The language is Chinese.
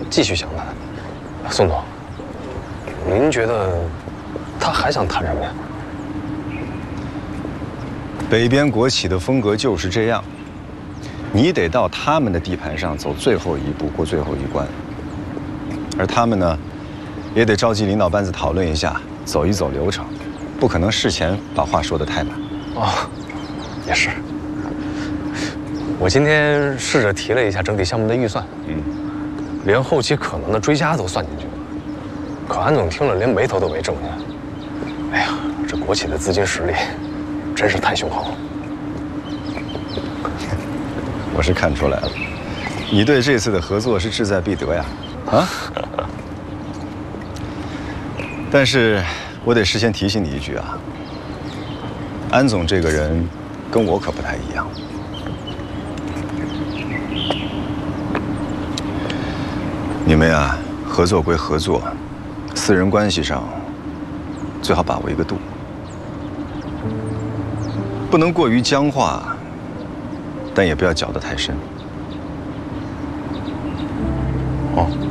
继续详谈。宋总，您觉得他还想谈什么呀？ 北边国企的风格就是这样，你得到他们的地盘上走最后一步，过最后一关。而他们呢，也得召集领导班子讨论一下，走一走流程，不可能事前把话说得太满。 哦，也是。我今天试着提了一下整体项目的预算，连后期可能的追加都算进去了。可安总听了，连眉头都没皱下。哎呀，这国企的资金实力真是太雄厚了。 我是看出来了，你对这次的合作是志在必得呀，啊？但是，我得事先提醒你一句啊，安总这个人跟我可不太一样。你们呀，合作归合作，私人关系上最好把握一个度，不能过于僵化，但也不要搅得太深。哦。